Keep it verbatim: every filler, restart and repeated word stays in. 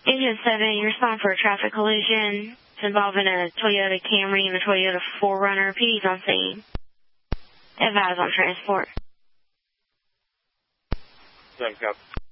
Engine seven, you respond for a traffic collision. It's involving a Toyota Camry and a Toyota four runner. P D's on scene. Advise on transport. Thanks, Cap.